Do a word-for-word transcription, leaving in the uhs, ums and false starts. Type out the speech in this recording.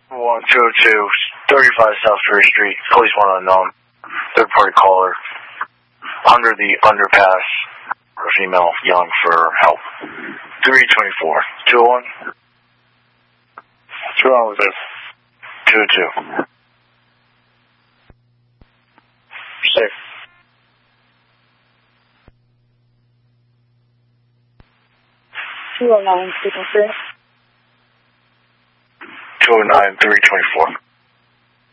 one two two, thirty-five South Ferry Street, police one unknown, third party caller, under the underpass, female, young, for help. three twenty-four, two one? What's wrong with this? two two. Safe. two oh nine, three twenty-four. two oh nine, three twenty-four.